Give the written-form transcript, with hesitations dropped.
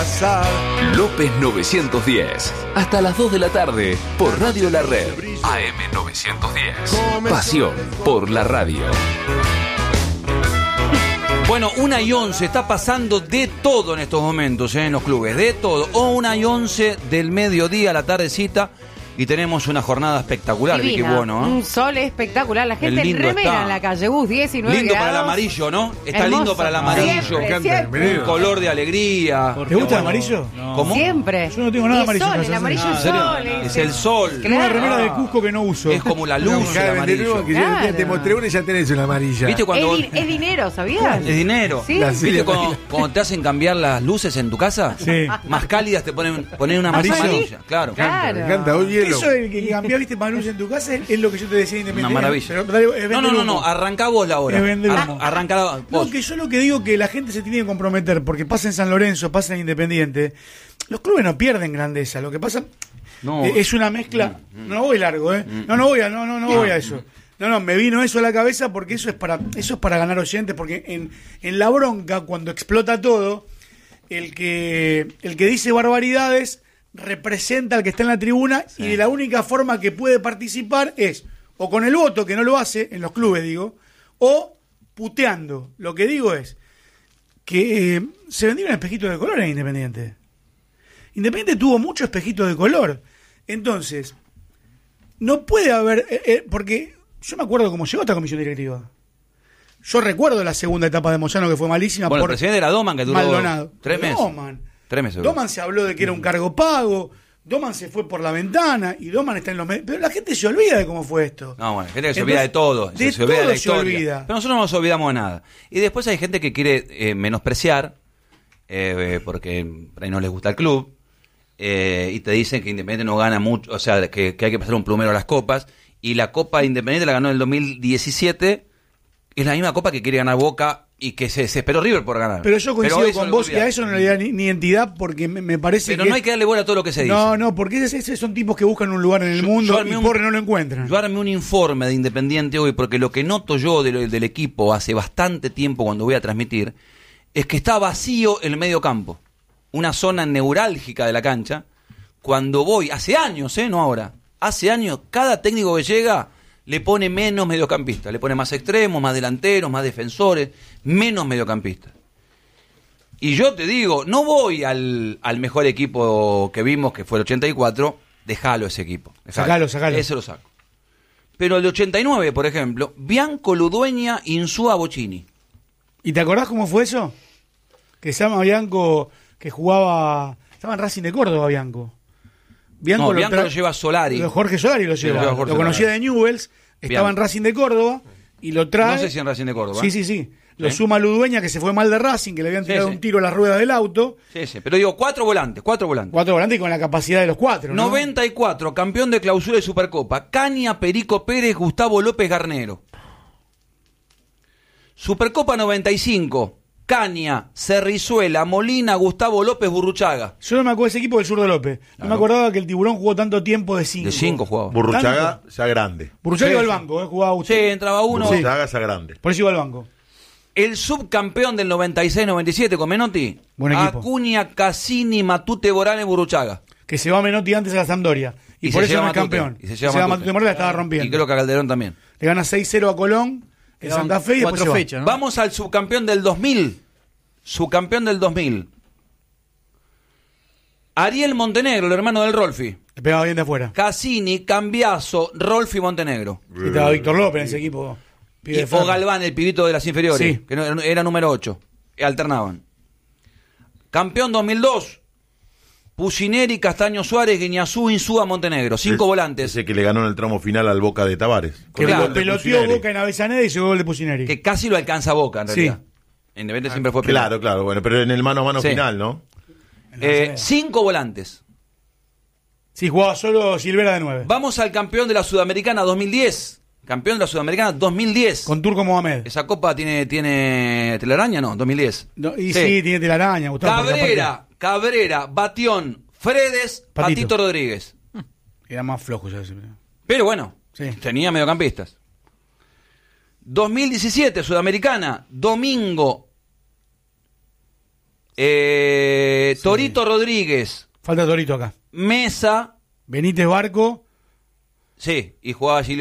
pasar. López 910. Hasta las 2 de la tarde por Radio La Red. AM 910. Pasión por la radio. Bueno, 1:11, está pasando de todo en estos momentos en los clubes, de todo. O 1:11 del mediodía, la tardecita, y tenemos una jornada espectacular, Vicky Buono. Un sol espectacular, la gente en remera está en la calle, 19 lindo grados. para el amarillo, ¿no? Está Hermoso. lindo para el amarillo. Siempre. Un color de alegría. ¿Te gusta el amarillo? No. ¿Cómo? Siempre. Yo no tengo nada Y amarillo. sol, el amarillo es sol. Es el sol. Tengo una remera de Cusco que no uso. Es como la luz, el amarillo. Ya te mostré una y ya tenés una amarilla. ¿Viste cuando Es dinero, ¿sabías? es dinero? Sí. ¿Viste cuando te hacen cambiar las luces en tu casa? Sí. Más cálidas te ponen una Amarillo. amarilla. Claro. Me encanta, hoy hielo. Eso de que cambiás, viste, más luz en tu casa es lo que yo te decía independiente. Una maravilla. Pero, dale, es vender humo. No, arrancá vos la hora. Es vender humo. Arrancá vos. No, que yo lo que digo que la gente se tiene que comprometer, porque pasa en San Lorenzo, pasa en Independiente. Los clubes no pierden grandeza, lo que pasa es una mezcla. No voy largo, no voy a eso. No, me vino eso a la cabeza porque eso es para ganar oyentes, porque en la bronca, cuando explota todo, el que dice barbaridades representa al que está en la tribuna, y de la única forma que puede participar es o con el voto, que no lo hace en los clubes, digo, o puteando. Lo que digo es que se vendieron espejitos de color en Independiente. Independiente tuvo muchos espejitos de color. Entonces, no puede haber... porque yo me acuerdo cómo llegó esta comisión directiva. Yo recuerdo la segunda etapa de Moyano, que fue malísima. Bueno, por el presidente era Doman, que duró Maldonado. 3 meses. 3 meses. Doman se habló de que era un cargo pago. Doman se fue por la ventana y Doman está en los medios. Pero la gente se olvida de cómo fue esto. No, bueno, gente que se olvida de todo. De se olvida de la todo se historia. olvida. Pero nosotros no nos olvidamos de nada. Y después hay gente que quiere menospreciar, porque por ahí no les gusta el club, y te dicen que Independiente no gana mucho, o sea, que hay que pasar un plumero a las copas. Y la Copa Independiente la ganó en el 2017. Es la misma copa que quiere ganar Boca y que se esperó River por ganar. Pero yo coincido con vos, y a eso no le da ni entidad, porque me parece Pero que... no hay que darle bola a todo lo que se dice. No, porque esos son tipos que buscan un lugar en el mundo y pobre no lo encuentran. Yo armé un informe de Independiente hoy, porque lo que noto yo del equipo hace bastante tiempo cuando voy a transmitir, es que está vacío el medio campo. Una zona neurálgica de la cancha. Cuando voy, hace años, no ahora, hace años, cada técnico que llega le pone menos mediocampistas, le pone más extremos, más delanteros, más defensores, menos mediocampistas. Y yo te digo, no voy al mejor equipo que vimos, que fue el 84, dejalo ese equipo. Sacalo. Ese lo saco. Pero el de 89, por ejemplo, Bianco, Ludueña, Insúa, Bocini. ¿Y te acordás cómo fue eso? Que se llama Bianco, que jugaba... Estaba en Racing de Córdoba, Bianco. Bianco lo lleva Solari. Jorge Solari lo lleva. Lo conocía de Newell's, estaba en Racing de Córdoba y lo trae. No sé si en Racing de Córdoba. Sí. Lo suma Ludueña, que se fue mal de Racing, que le habían tirado un tiro a las ruedas del auto. Sí. Pero digo, 4 volantes. 4 volantes y con la capacidad de los 4, ¿no? 94, campeón de clausura de Supercopa. Caña, Perico Pérez, Gustavo López Garnero. Supercopa 95. Caña, Cerrizuela, Molina, Gustavo López, Burruchaga. Yo no me acuerdo de ese equipo del Zurdo López. Claro. No me acordaba que el Tiburón jugó tanto tiempo de 5. De 5 jugaba. Burruchaga ya grande. Burruchaga iba al banco, jugaba usted. Sí, entraba uno. Burruchaga ya grande. Por eso iba al banco. El subcampeón del 96-97 con Menotti. Buen equipo. Acuña, Cassini, Matute, Borane, Burruchaga. Que se va Menotti antes a la Sampdoria. Y por eso no es campeón. Y se lleva Matute Morales, la estaba rompiendo. Y creo que a Calderón también. Le gana 6-0 a Colón, en Santa Fe, y después 4 fechas, ¿no? Vamos al subcampeón del 2000. Subcampeón del 2000. Ariel Montenegro, el hermano del Rolfi. Le pegaba bien de afuera. Cassini, Cambiaso, Rolfi, Montenegro. Y estaba Víctor López en ese equipo. O Galván, el pibito de las inferiores, sí, que era número 8. Alternaban. Campeón 2002. Pusineri, Castaño Suárez, Guiñazú, Insúa, Montenegro. 5 volantes. Ese que le ganó en el tramo final al Boca de Tavares. Que lo peloteó Boca en Avellaneda y llegó gol de Pusineri. Que casi lo alcanza Boca, en realidad. Sí. Independiente siempre fue pelado. Claro, bueno, pero en el mano a mano final, ¿no? 5 volantes. Sí, jugaba solo Silvera de 9. Vamos al campeón de la Sudamericana 2010. Campeón de la Sudamericana 2010. Con Turco Mohamed. ¿Esa copa tiene telaraña? No, 2010. No, y sí, tiene telaraña. Gustavo, Cabrera, Batión, Fredes, Patito Rodríguez. Era más flojo ya ese. Pero bueno, sí, tenía mediocampistas. 2017, Sudamericana, Domingo, Torito Rodríguez. Falta Torito acá. Mesa. Benítez Barco. Sí, y jugaba